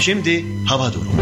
Şimdi hava durumu.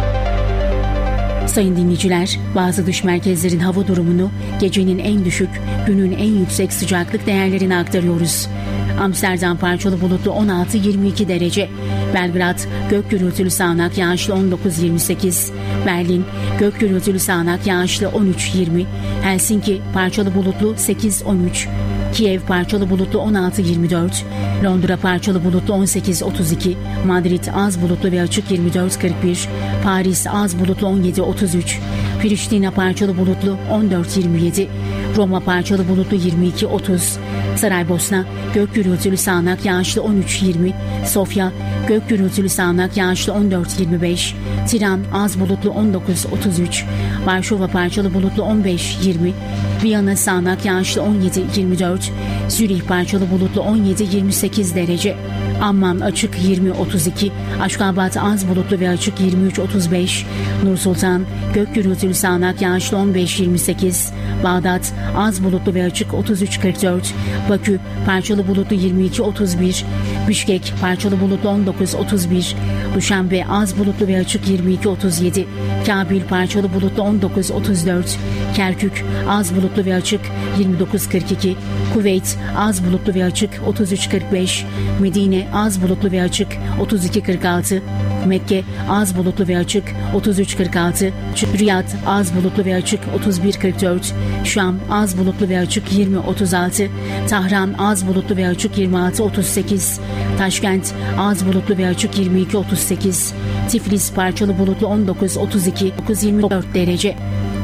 Sayın dinleyiciler, bazı dış merkezlerin hava durumunu gecenin en düşük, günün en yüksek sıcaklık değerlerini aktarıyoruz. Amsterdam parçalı bulutlu 16-22 derece. Belgrad gök gürültülü sağanak yağışlı 19-28. Berlin gök gürültülü sağanak yağışlı 13-20. Helsinki parçalı bulutlu 8-13. Kiev parçalı bulutlu 16-24. Londra parçalı bulutlu 18-32. Madrid az bulutlu ve açık 24-41. Paris az bulutlu 17-33. Priştina parçalı bulutlu 14-27. Roma parçalı bulutlu 22-30. Saraybosna gök gürültülü sağanak yağışlı 13-20. Sofya gök gürültülü sağanak yağışlı 14-25. Tiran az bulutlu 19-33. Varşova parçalı bulutlu 15-20. Viyana sağanak yağışlı 17-24. Zürih parçalı bulutlu 17-28 derece. Amman açık 20-32. Aşgabat az bulutlu ve açık 23-35. Nursultan gök gürültülü sağanak yağışlı 15-28. Bağdat az bulutlu ve açık 33-44. Bakü parçalı bulutlu 22-31. Bişkek parçalı bulutlu 19-31. Duşanbe az bulutlu ve açık 22-37. Kabil parçalı bulutlu 19-34. Kerkük az bulutlu ve açık 29-42. Kuveyt az bulutlu ve açık 33-45. Medine az bulutlu ve açık 32-46. Mekke az bulutlu ve açık 33-46. Riyad az bulutlu ve açık 31-44. Şam az bulutlu ve açık 20-36. Tahran az bulutlu ve açık 26-38. Taşkent az bulutlu ve açık 22-38. Tiflis parçalı bulutlu 19-32. 9-24 derece.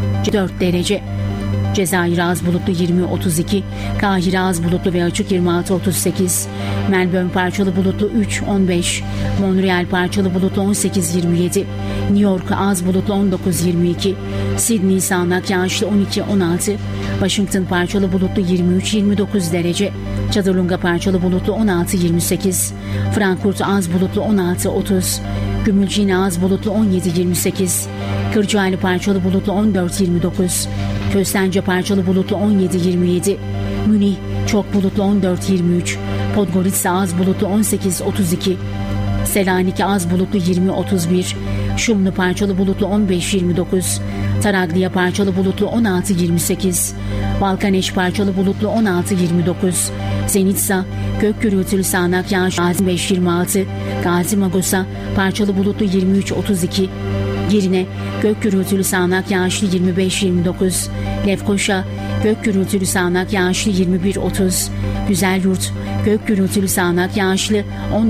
4 derece. Cezayir az bulutlu 20-32, Kahire az bulutlu ve açık 26-38, Melbourne parçalı bulutlu 3-15, Montreal parçalı bulutlu 18-27, New York az bulutlu 19-22, Sydney sağanak yağışlı 12-16, Washington parçalı bulutlu 23-29 derece, Çadırlunga parçalı bulutlu 16-28, Frankfurt az bulutlu 16-30, Gümülcine az bulutlu 17-28, Kırcaali parçalı bulutlu 14-29, Köstence parçalı bulutlu 17-27, Münih çok bulutlu 14-23, Podgorica az bulutlu 18-32, Selanik az bulutlu 20-31, Şumlu parçalı bulutlu 15-29, Taraglia parçalı bulutlu 16-28, Balkaneş parçalı bulutlu 16-29, Zenitsa gök gürültülü sağanak yağış 25-26, Gazi Magosa parçalı bulutlu 23-32, Girne gök gürültülü sağanak yağışlı 25-29, Lefkoşa gök gürültülü sağanak yağışlı 21-30, Güzelyurt gök gürültülü sağanak yağışlı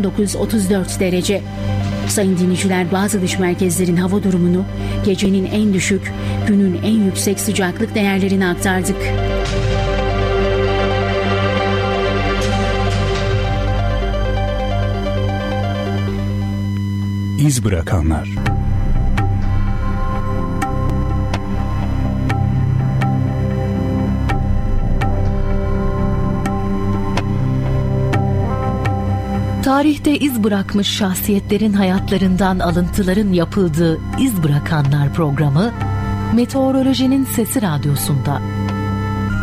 19-34 derece. Sayın dinleyiciler, bazı dış merkezlerin hava durumunu gecenin en düşük, günün en yüksek sıcaklık değerlerini aktardık. İz bırakanlar. Tarihte iz bırakmış şahsiyetlerin hayatlarından alıntıların yapıldığı İz Bırakanlar programı Meteorolojinin Sesi Radyosu'nda.